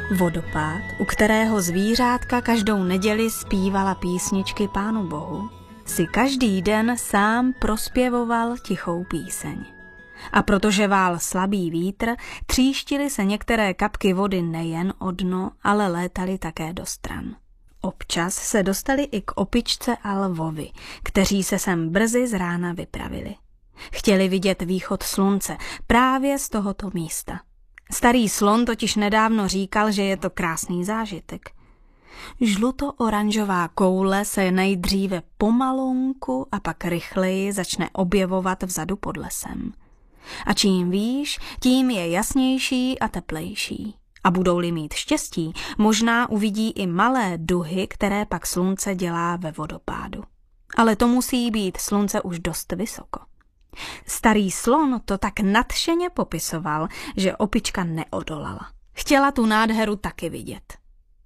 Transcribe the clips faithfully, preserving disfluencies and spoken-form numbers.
Vodopád, u kterého zvířátka každou neděli zpívala písničky Pánu Bohu, si každý den sám prospěvoval tichou píseň. A protože vál slabý vítr, tříštily se některé kapky vody nejen o dno, ale létaly také do stran. Občas se dostali i k opičce a lvovi, kteří se sem brzy z rána vypravili. Chtěli vidět východ slunce právě z tohoto místa. Starý slon totiž nedávno říkal, že je to krásný zážitek. Žluto-oranžová koule se nejdříve pomalonku a pak rychleji začne objevovat vzadu pod lesem. A čím výš, tím je jasnější a teplejší. A budou-li mít štěstí, možná uvidí i malé duhy, které pak slunce dělá ve vodopádu. Ale to musí být slunce už dost vysoko. Starý slon to tak nadšeně popisoval, že opička neodolala. Chtěla tu nádheru taky vidět.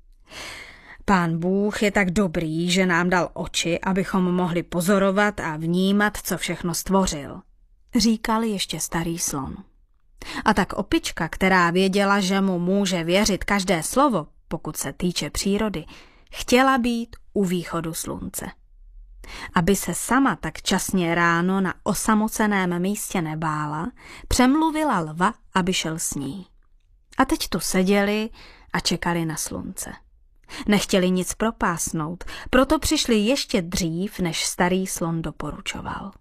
Pán Bůh je tak dobrý, že nám dal oči, abychom mohli pozorovat a vnímat, co všechno stvořil, říkal ještě starý slon. A tak opička, která věděla, že mu může věřit každé slovo, pokud se týče přírody, chtěla být u východu slunce. Aby se sama tak časně ráno na osamoceném místě nebála, přemluvila lva, aby šel s ní. A teď tu seděli a čekali na slunce. Nechtěli nic propásnout, proto přišli ještě dřív, než starý slon doporučoval.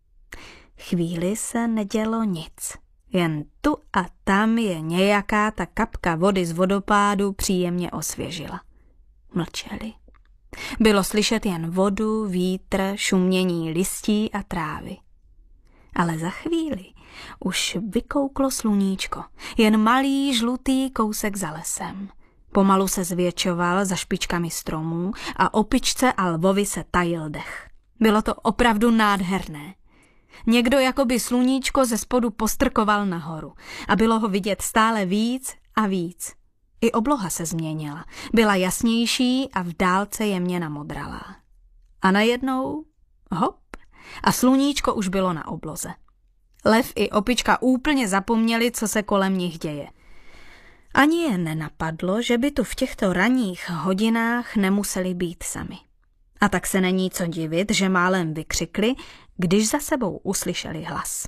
Chvíli se nedělo nic, jen tu a tam je nějaká ta kapka vody z vodopádu příjemně osvěžila. Mlčeli. Bylo slyšet jen vodu, vítr, šumění listí a trávy. Ale za chvíli už vykouklo sluníčko, jen malý žlutý kousek za lesem. Pomalu se zvětšoval za špičkami stromů a opičce a lvovi se tajil dech. Bylo to opravdu nádherné. Někdo jakoby sluníčko ze spodu postrkoval nahoru a bylo ho vidět stále víc a víc. I obloha se změnila, byla jasnější a v dálce jemně namodralá. A najednou, hop, a sluníčko už bylo na obloze. Lev i opička úplně zapomněli, co se kolem nich děje. Ani je nenapadlo, že by tu v těchto ranních hodinách nemuseli být sami. A tak se není co divit, že málem vykřikli, když za sebou uslyšeli hlas.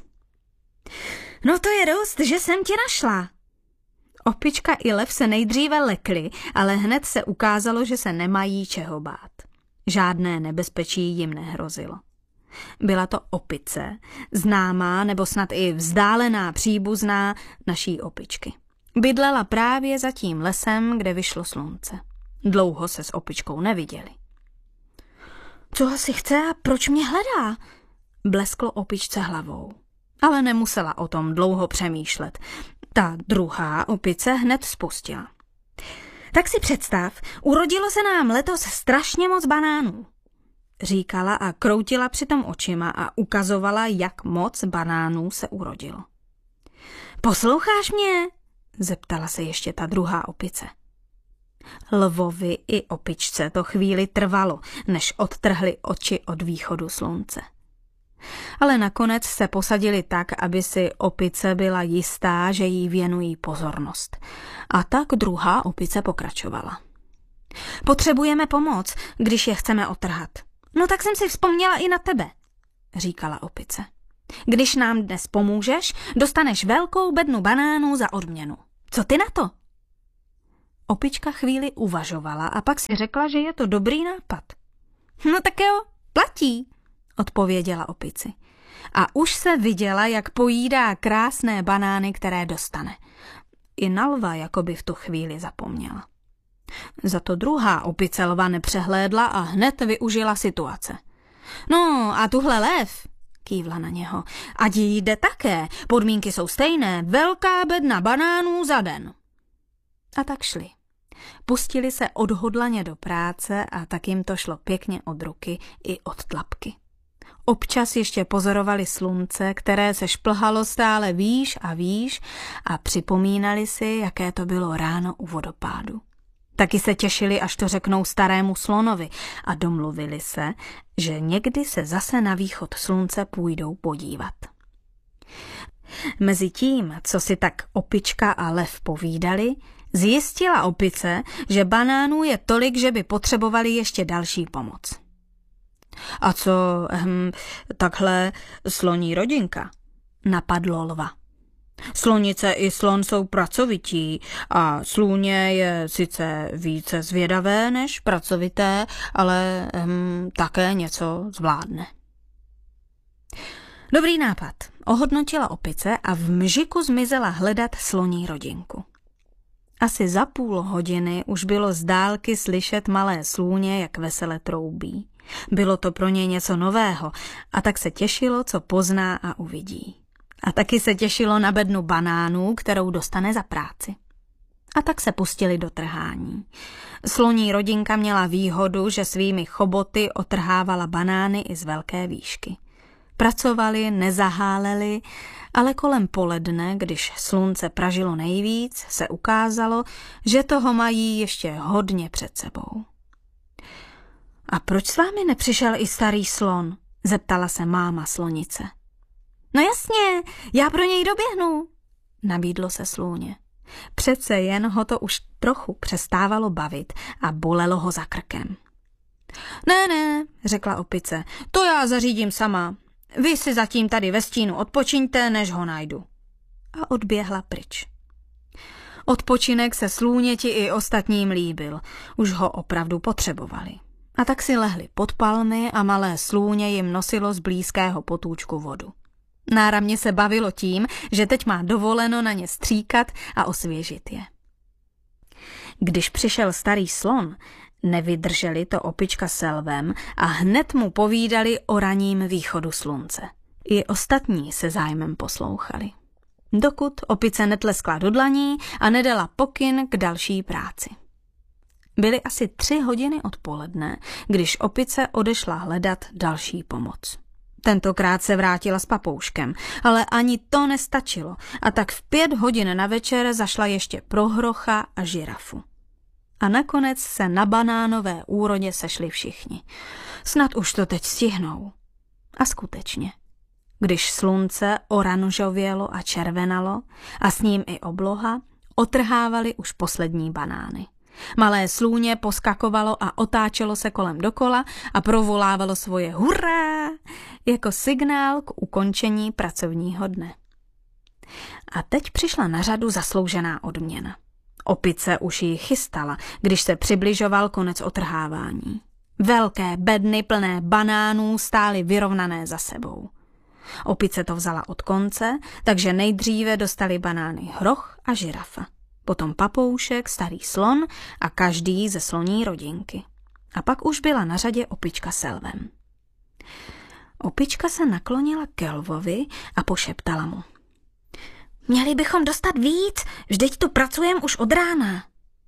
No to je dost, že jsem tě našla. Opička i lev se nejdříve lekli, ale hned se ukázalo, že se nemají čeho bát. Žádné nebezpečí jim nehrozilo. Byla to opice, známá nebo snad i vzdálená příbuzná naší opičky. Bydlela právě za tím lesem, kde vyšlo slunce. Dlouho se s opičkou neviděli. Co asi chce a proč mě hledá? Blesklo opičce hlavou. Ale nemusela o tom dlouho přemýšlet. Ta druhá opice hned spustila. Tak si představ, urodilo se nám letos strašně moc banánů, říkala a kroutila přitom očima a ukazovala, jak moc banánů se urodilo. Posloucháš mě? Zeptala se ještě ta druhá opice. Lvovi i opičce to chvíli trvalo, než odtrhli oči od východu slunce. Ale nakonec se posadili tak, aby si opice byla jistá, že jí věnují pozornost. A tak druhá opice pokračovala. Potřebujeme pomoc, když je chceme odtrhat. No tak jsem si vzpomněla i na tebe, říkala opice. Když nám dnes pomůžeš, dostaneš velkou bednu banánů za odměnu. Co ty na to? Opička chvíli uvažovala a pak si řekla, že je to dobrý nápad. No tak jo, platí, odpověděla opici. A už se viděla, jak pojídá krásné banány, které dostane. I na lva jakoby v tu chvíli zapomněla. Za to druhá opice lva nepřehlédla a hned využila situace. No a tuhle lev, kývla na něho, ať jde také, podmínky jsou stejné, velká bedna banánů za den. A tak šli. Pustili se odhodlaně do práce a tak jim to šlo pěkně od ruky i od tlapky. Občas ještě pozorovali slunce, které se šplhalo stále výš a výš a připomínali si, jaké to bylo ráno u vodopádu. Taky se těšili, až to řeknou starému slonovi a domluvili se, že někdy se zase na východ slunce půjdou podívat. Mezi tím, co si tak opička a lev povídali, zjistila opice, že banánů je tolik, že by potřebovali ještě další pomoc. A co, hm, takhle sloní rodinka? Napadlo lva. Slonice i slon jsou pracovití a slůně je sice více zvědavé než pracovité, ale hm, také něco zvládne. Dobrý nápad, ohodnotila opice a v mžiku zmizela hledat sloní rodinku. Asi za půl hodiny už bylo z dálky slyšet malé slůně, jak vesele troubí. Bylo to pro ně něco nového a tak se těšilo, co pozná a uvidí. A taky se těšilo na bednu banánů, kterou dostane za práci. A tak se pustili do trhání. Sloní rodinka měla výhodu, že svými choboty otrhávala banány i z velké výšky. Pracovali, nezaháleli, ale kolem poledne, když slunce pražilo nejvíc, se ukázalo, že toho mají ještě hodně před sebou. A proč s vámi nepřišel i starý slon? Zeptala se máma slonice. No jasně, já pro něj doběhnu, nabídlo se slůně. Přece jen ho to už trochu přestávalo bavit a bolelo ho za krkem. Ne, ne, řekla opice, to já zařídím sama. Vy si zatím tady ve stínu odpočiňte, než ho najdu. A odběhla pryč. Odpočinek se slůněti i ostatním líbil. Už ho opravdu potřebovali. A tak si lehli pod palmy a malé slůně jim nosilo z blízkého potůčku vodu. Náramně se bavilo tím, že teď má dovoleno na ně stříkat a osvěžit je. Když přišel starý slon, nevydrželi to opička se lvem a hned mu povídali o raním východu slunce. I ostatní se zájmem poslouchali. Dokud opice netleskla do dlaní a nedala pokyn k další práci. Byly asi tři hodiny odpoledne, když opice odešla hledat další pomoc. Tentokrát se vrátila s papouškem, ale ani to nestačilo a tak v pět hodin na večer zašla ještě pro hrocha a žirafu. A nakonec se na banánové úrodě sešli všichni. Snad už to teď stihnou. A skutečně, když slunce oranžovělo a červenalo a s ním i obloha, otrhávali už poslední banány. Malé slůně poskakovalo a otáčelo se kolem dokola a provolávalo svoje hurá jako signál k ukončení pracovního dne. A teď přišla na řadu zasloužená odměna. Opice už ji chystala, když se přibližoval konec otrhávání. Velké bedny plné banánů stály vyrovnané za sebou. Opice to vzala od konce, takže nejdříve dostali banány hroch a žirafa. Potom papoušek, starý slon a každý ze sloní rodinky. A pak už byla na řadě opička s lvem. Opička se naklonila ke lvovi a pošeptala mu. Měli bychom dostat víc, vždyť tu pracujeme už od rána.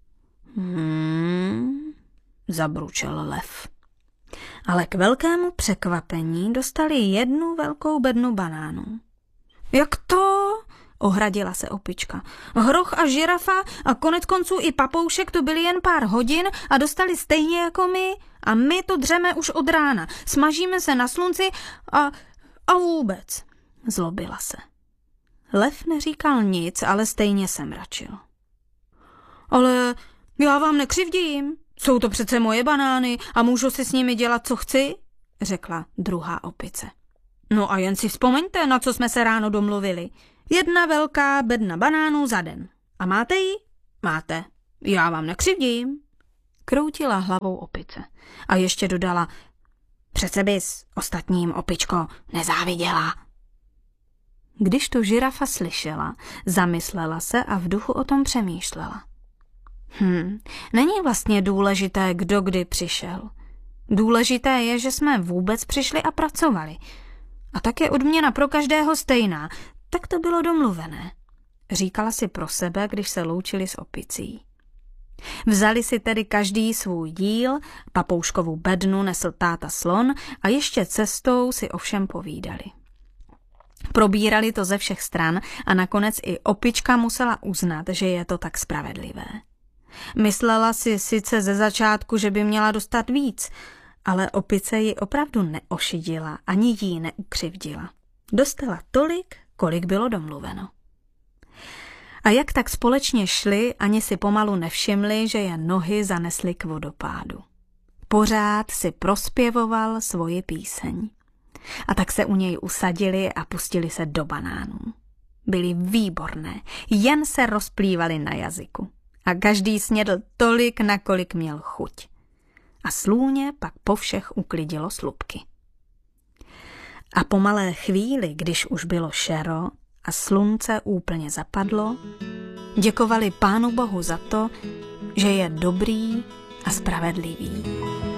Hmm, zabručel lev. Ale k velkému překvapení dostali jednu velkou bednu banánů. Jak to? Ohradila se opička. Hroch a žirafa a konec konců i papoušek tu byli jen pár hodin a dostali stejně jako my a my to dřeme už od rána. Smažíme se na slunci a, a vůbec. Zlobila se. Lev neříkal nic, ale stejně se mračil. Ale já vám nekřivdím. Jsou to přece moje banány a můžu si s nimi dělat, co chci, řekla druhá opice. No a jen si vzpomeňte, na co jsme se ráno domluvili. Jedna velká bedna banánů za den. A máte ji? Máte. Já vám nekřivdím. Kroutila hlavou opice a ještě dodala, přece bys ostatním, opičko, nezáviděla. Když to žirafa slyšela, zamyslela se a v duchu o tom přemýšlela. Hm, není vlastně důležité, kdo kdy přišel. Důležité je, že jsme vůbec přišli a pracovali. A tak je odměna pro každého stejná. Tak to bylo domluvené, říkala si pro sebe, když se loučili s opicí. Vzali si tedy každý svůj díl, papouškovu bednu nesl táta slon a ještě cestou si ovšem povídali. Probírali to ze všech stran a nakonec i opička musela uznat, že je to tak spravedlivé. Myslela si sice ze začátku, že by měla dostat víc, ale opice ji opravdu neošidila ani jí neukřivdila. Dostala tolik, kolik bylo domluveno. A jak tak společně šli, ani si pomalu nevšimli, že je nohy zanesly k vodopádu. Pořád si prospěvoval svoji píseň. A tak se u něj usadili a pustili se do banánů. Byly výborné, jen se rozplývaly na jazyku. A každý snědl tolik, nakolik měl chuť. A slůně pak po všech uklidilo slupky. A po malé chvíli, když už bylo šero a slunce úplně zapadlo, děkovali Pánu Bohu za to, že je dobrý a spravedlivý.